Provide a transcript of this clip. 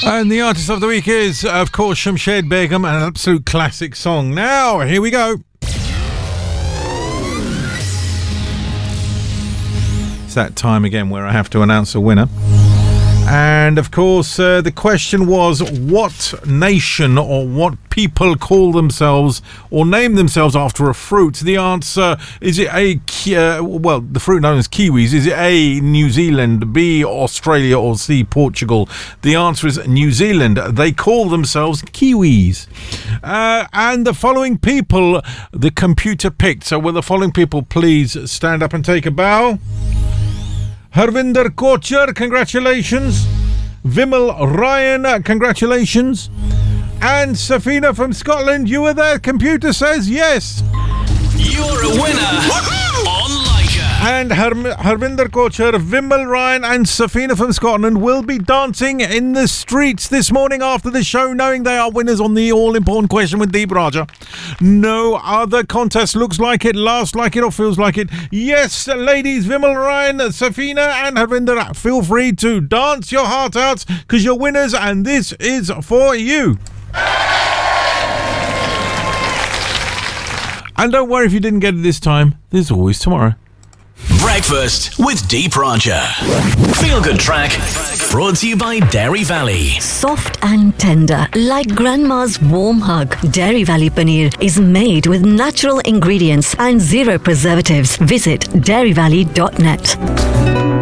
And the artist of the week is, of course, Shamshed Begum, an absolute classic song. Now, here we go. It's that time again where I have to announce a winner. And of course, the question was, what nation or what people call themselves or name themselves after a fruit? The answer, is it A, the fruit known as kiwis, is it A, New Zealand, B, Australia, or C, Portugal? The answer is New Zealand. They call themselves kiwis. And the following people the computer picked. So will the following people please stand up and take a bow? Harvinder Kochar, congratulations. Vimal Ryan, congratulations. And Safina from Scotland, you were there. Computer says yes. You're a winner on Leica. And Harvinder Kochar, Vimal Ryan and Safina from Scotland will be dancing in the streets this morning after the show, knowing they are winners on the all-important question with Deep Raja. No other contest looks like it, lasts like it, or feels like it. Yes, ladies, Vimal Ryan, Safina and Harvinder, feel free to dance your heart out because you're winners and this is for you. And don't worry if you didn't get it this time, there's always tomorrow. Breakfast with Deep Raja. Feel good track. Brought to you by Dairy Valley. Soft and tender, like grandma's warm hug. Dairy Valley Paneer is made with natural ingredients and zero preservatives. Visit dairyvalley.net.